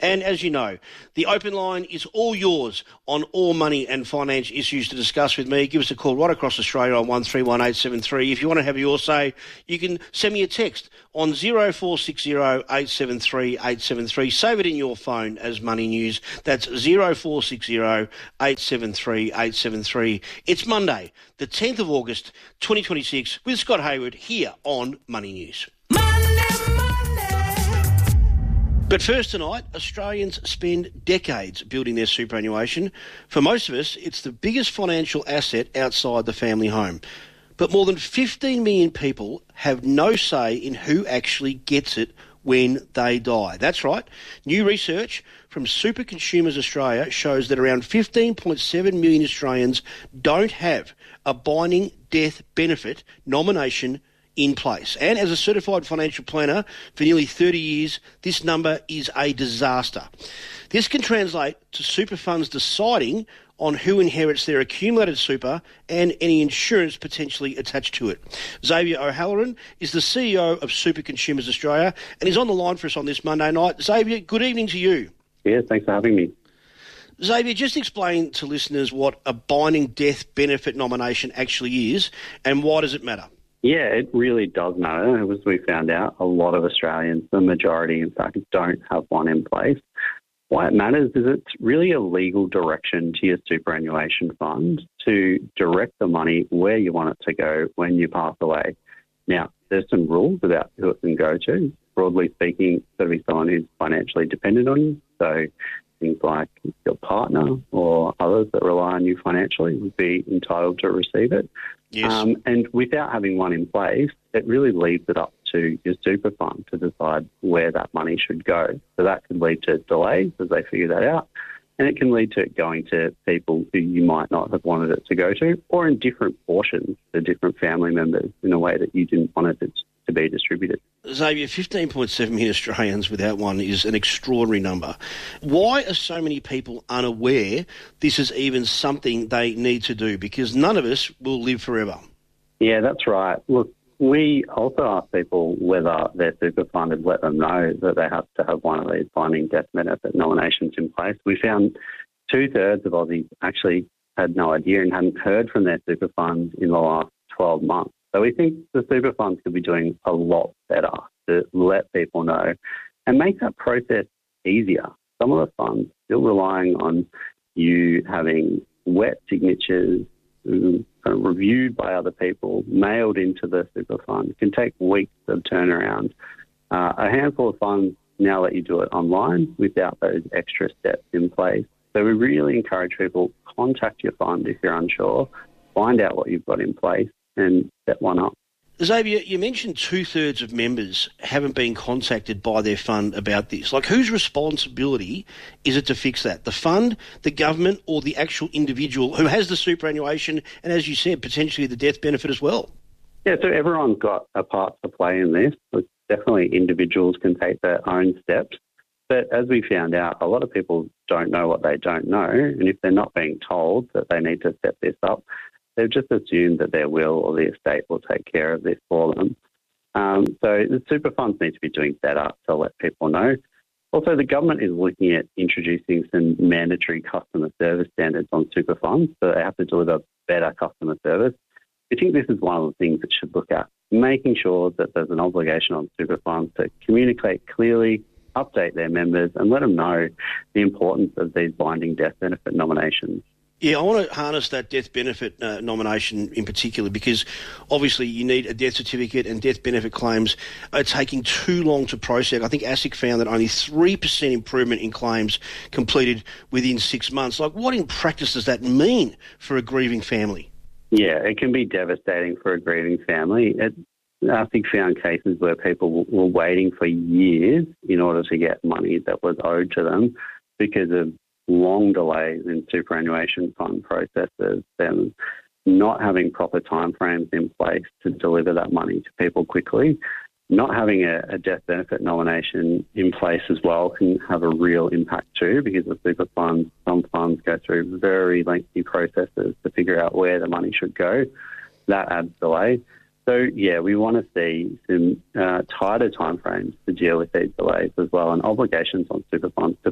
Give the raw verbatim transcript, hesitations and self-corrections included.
And as you know, the open line is all yours on all money and finance issues to discuss with me. Give us a call right across Australia on one three one eight seven three. If you want to have your say, you can send me a text on zero four six zero eight seven three eight seven three. Save it in your phone as Money News. That's zero four six zero eight seven three eight seven three. It's Monday, the tenth of August, twenty twenty-six, with Scott Hayward here on Money News. But first tonight, Australians spend decades building their superannuation. For most of us, it's the biggest financial asset outside the family home. But more than fifteen million people have no say in who actually gets it when they die. That's right. New research from Super Consumers Australia shows that around fifteen point seven million Australians don't have a binding death benefit nomination in place. And as a certified financial planner for nearly thirty years, this number is a disaster. This can translate to super funds deciding on who inherits their accumulated super and any insurance potentially attached to it. Xavier O'Halloran is the C E O of Super Consumers Australia and is on the line for us on this Monday night. Xavier, good evening to you. Yeah, thanks for having me. Xavier, just explain to listeners what a binding death benefit nomination actually is and why does it matter? Yeah, it really does matter. As we found out, a lot of Australians, the majority in fact, don't have one in place. Why it matters is it's really a legal direction to your superannuation fund to direct the money where you want it to go when you pass away. Now, there's some rules about who it can go to. Broadly speaking, it's got to be someone who's financially dependent on you. So things like your partner or others that rely on you financially would be entitled to receive it. Yes. Um, and without having one in place, it really leaves it up to your super fund to decide where that money should go. So that could lead to delays as they figure that out. And it can lead to it going to people who you might not have wanted it to go to, or in different portions to different family members in a way that you didn't want it to, to be distributed. Xavier, fifteen point seven million Australians without one is an extraordinary number. Why are so many people unaware this is even something they need to do? Because none of us will live forever. Yeah, that's right. Look, we also ask people whether their super fund has let them know that they have to have one of these binding death benefit nominations in place. We found two-thirds of Aussies actually had no idea and hadn't heard from their super funds in the last twelve months. So we think the super funds could be doing a lot better to let people know and make that process easier. Some of the funds still relying on you having wet signatures um, reviewed by other people, mailed into the super fund. It can take weeks of turnaround. Uh, a handful of funds now let you do it online without those extra steps in place. So we really encourage people, contact your fund if you're unsure, find out what you've got in place and set one up. Xavier, you mentioned two-thirds of members haven't been contacted by their fund about this. Like, whose responsibility is it to fix that? The fund, the government, or the actual individual who has the superannuation and, as you said, potentially the death benefit as well? Yeah, so everyone's got a part to play in this. But definitely individuals can take their own steps. But as we found out, a lot of people don't know what they don't know. And if they're not being told that they need to set this up, they've just assumed that their will or the estate will take care of this for them. Um, so the super funds need to be doing better to let people know. Also, the government is looking at introducing some mandatory customer service standards on super funds, so they have to deliver better customer service. I think this is one of the things that should look at, making sure that there's an obligation on super funds to communicate clearly, update their members and let them know the importance of these binding death benefit nominations. Yeah, I want to harness that death benefit uh, nomination in particular because obviously you need a death certificate and death benefit claims are taking too long to process. I think ASIC found that only three percent improvement in claims completed within six months. Like, what in practice does that mean for a grieving family? Yeah, it can be devastating for a grieving family. It, ASIC found cases where people were waiting for years in order to get money that was owed to them because of long delays in superannuation fund processes, them not having proper timeframes in place to deliver that money to people quickly. Not having a, a death benefit nomination in place as well can have a real impact too, because the super funds, some funds go through very lengthy processes to figure out where the money should go. That adds delay. So, yeah, we want to see some uh, tighter timeframes to deal with these delays as well, and obligations on super funds to